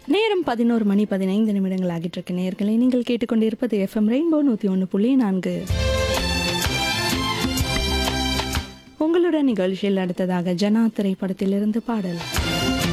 நேரம் 11:15 ஆகிட்டு இருக்கு நேயர்களை நீங்கள் கேட்டுக்கொண்டிருப்பது எஃப்எம் ரெயின்போ 101.4. உங்களுடன் நிகழ்ச்சியில் அடுத்ததாக ஜனா திரைப்படத்திலிருந்து பாடல்.